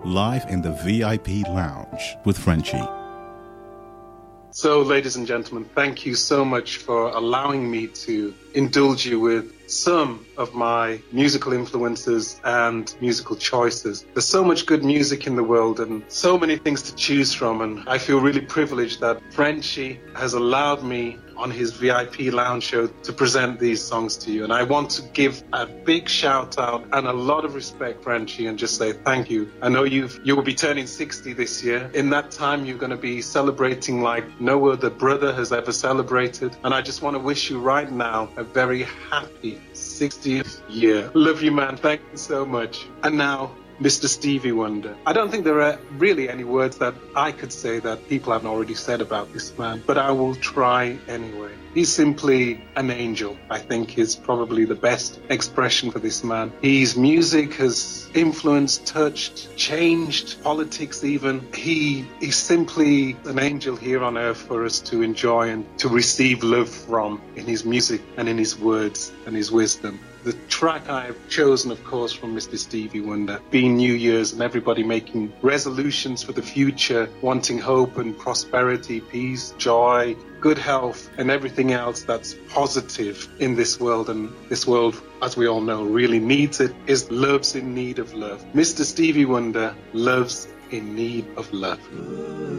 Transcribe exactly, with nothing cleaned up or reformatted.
live in the V I P Lounge with Frenchie. So, ladies and gentlemen, thank you so much for allowing me to indulge you with some of my musical influences and musical choices. There's so much good music in the world and so many things to choose from, and I feel really privileged that Frenchie has allowed me on his V I P Lounge show to present these songs to you. And I want to give a big shout out and a lot of respect, Frenchie, and just say thank you. I know you've you will be turning sixty this year. In that time, you're going to be celebrating like no other brother has ever celebrated. And I just want to wish you right now a very happy sixtieth year. Love you, man. Thank you so much. And now, Mister Stevie Wonder. I don't think there are really any words that I could say that people haven't already said about this man, but I will try anyway. He's simply an angel, I think, is probably the best expression for this man. His music has influenced, touched, changed politics even. He is simply an angel here on earth for us to enjoy and to receive love from in his music and in his words and his wisdom. The track I've chosen, of course, from Mister Stevie Wonder, being New Year's and everybody making resolutions for the future, wanting hope and prosperity, peace, joy, good health, and everything else that's positive in this world. And this world, as we all know, really needs it, is love's in need of love. Mister Stevie Wonder, love's in need of love.